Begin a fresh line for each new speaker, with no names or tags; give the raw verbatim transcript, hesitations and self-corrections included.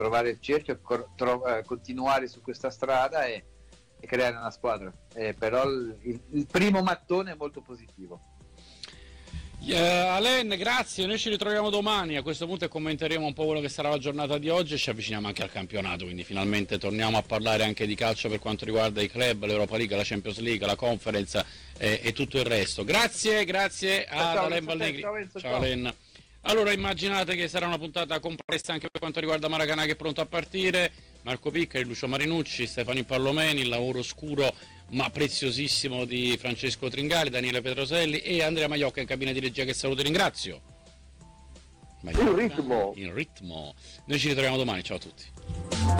trovare il cerchio, cor- tro- eh, continuare su questa strada e, e creare una squadra. Eh, però il, il, il primo mattone è molto positivo.
Uh, Alen, grazie, noi ci ritroviamo domani a questo punto e commenteremo un po' quello che sarà la giornata di oggi e ci avviciniamo anche al campionato, quindi finalmente torniamo a parlare anche di calcio per quanto riguarda i club, l'Europa League, la Champions League, la Conference eh, e tutto il resto. Grazie, grazie ad
ciao,
Alen
ciao,
Valnegri.
ciao, Enzo,
Ciao
ciao.
Alen. Allora immaginate che sarà una puntata complessa anche per quanto riguarda Maracanã che è pronto a partire. Marco Piccari, Lucio Marinucci, Stefano Pallomeni, il lavoro scuro ma preziosissimo di Francesco Tringali, Daniele Petroselli e Andrea Maiocca in cabina di regia, che saluto e ringrazio. Maiocca,
in ritmo.
In ritmo. Noi ci ritroviamo domani, ciao a tutti.